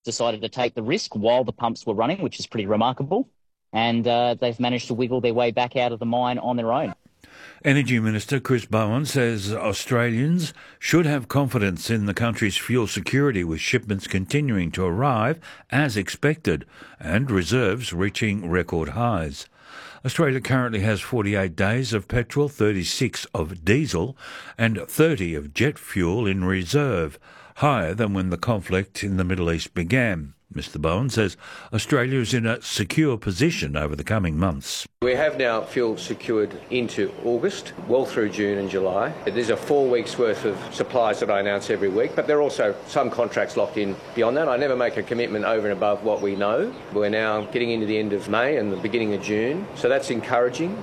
decided to take the risk while the pumps were running, which is pretty remarkable. And they've managed to wiggle their way back out of the mine on their own. Energy Minister Chris Bowen says Australians should have confidence in the country's fuel security, with shipments continuing to arrive as expected and reserves reaching record highs. Australia currently has 48 days of petrol, 36 of diesel and 30 of jet fuel in reserve, higher than when the conflict in the Middle East began. Mr Bowen says Australia is in a secure position over the coming months. We have now fuel secured into August, well through June and July. There's a 4 weeks worth of supplies that I announce every week, but there are also some contracts locked in beyond that. I never make a commitment over and above what we know. We're now getting into the end of May and the beginning of June, so that's encouraging.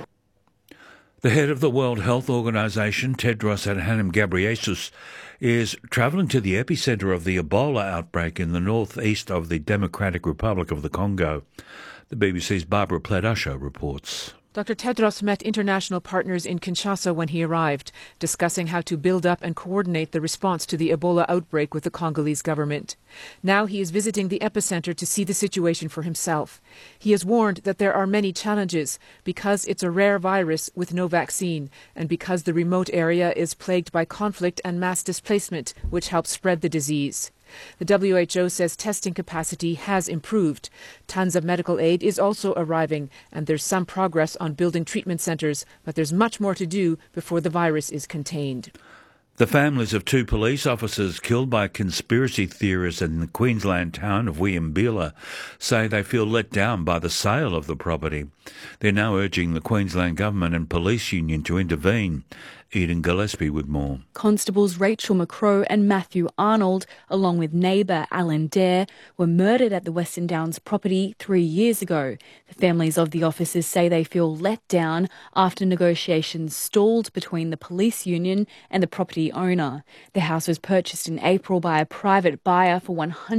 The head of the World Health Organization, Tedros Adhanom Ghebreyesus, is travelling to the epicentre of the Ebola outbreak in the northeast of the Democratic Republic of the Congo. The BBC's Barbara Pled-Usher reports. Dr. Tedros met international partners in Kinshasa when he arrived, discussing how to build up and coordinate the response to the Ebola outbreak with the Congolese government. Now he is visiting the epicenter to see the situation for himself. He has warned that there are many challenges because it's a rare virus with no vaccine and because the remote area is plagued by conflict and mass displacement, which helps spread the disease. The WHO says testing capacity has improved. Tons of medical aid is also arriving, and there's some progress on building treatment centres, but there's much more to do before the virus is contained. The families of 2 police officers killed by conspiracy theorists in the Queensland town of Williambilla say they feel let down by the sale of the property. They're now urging the Queensland Government and Police Union to intervene. Eden Gillespie with more. Constables Rachel McCrow and Matthew Arnold, along with neighbour Alan Dare, were murdered at the Western Downs property 3 years ago. The families of the officers say they feel let down after negotiations stalled between the police union and the property owner. The house was purchased in April by a private buyer for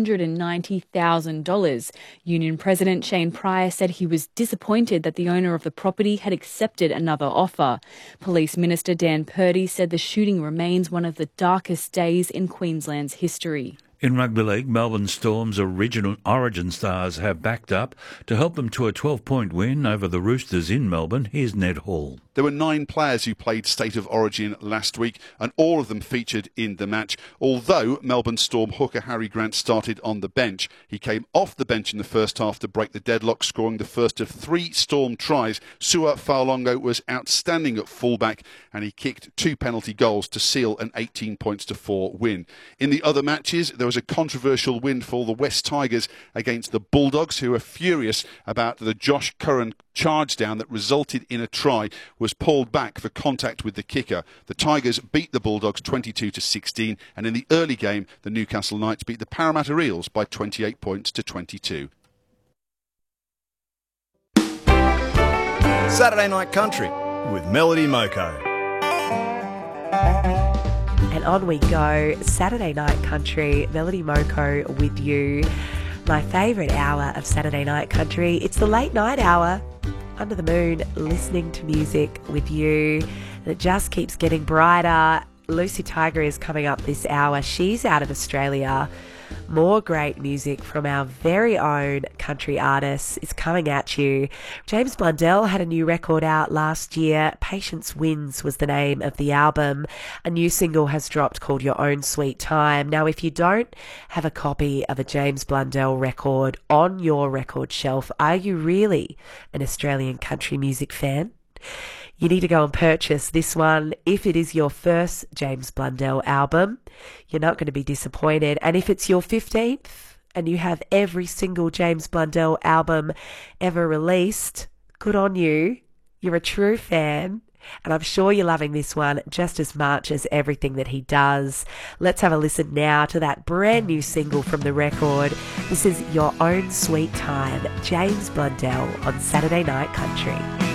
$190,000. Union President Shane Pryor said he was disappointed that the owner of the property had accepted another offer. Police Minister Dan Purdy said the shooting remains one of the darkest days in Queensland's history. In rugby league, Melbourne Storm's original Origin stars have backed up to help them to a 12-point win over the Roosters in Melbourne. Here's Ned Hall. There were 9 players who played State of Origin last week, and all of them featured in the match. Although Melbourne Storm hooker Harry Grant started on the bench, he came off the bench in the first half to break the deadlock, scoring the first of 3 Storm tries. Sua Fa'alongo was outstanding at fullback, and he kicked 2 penalty goals to seal an 18-4 win. In the other matches, there was a controversial win for the West Tigers against the Bulldogs, who are furious about the Josh Curran charge down that resulted in a try was pulled back for contact with the kicker. The Tigers beat the Bulldogs 22-16, and in the early game, the Newcastle Knights beat the Parramatta Eels by 28 points to 22. Saturday Night Country with Melody Moko. And on we go, Saturday Night Country, Melody Moko with you. My favourite hour of Saturday Night Country, it's the late night hour, under the moon, listening to music with you. And it just keeps getting brighter. Lucy Tiger is coming up this hour. She's out of Australia. More great music from our very own country artists is coming at you. James Blundell had a new record out last year. Patience Wins was the name of the album. A new single has dropped called Your Own Sweet Time. Now, if you don't have a copy of a James Blundell record on your record shelf, are you really an Australian country music fan? You need to go and purchase this one. If it is your first James Blundell album, you're not going to be disappointed. And if it's your 15th and you have every single James Blundell album ever released, good on you. You're a true fan. And I'm sure you're loving this one just as much as everything that he does. Let's have a listen now to that brand new single from the record. This is Your Own Sweet Time, James Blundell on Saturday Night Country.